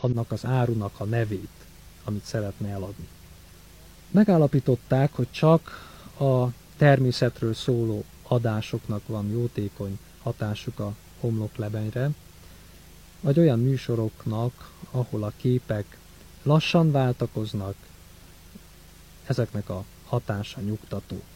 annak az árunak a nevét, amit szeretne eladni. Megállapították, hogy csak a természetről szóló adásoknak van jótékony hatásuk a homloklebenyre, vagy olyan műsoroknak, ahol a képek lassan váltakoznak, ezeknek a hatása nyugtató.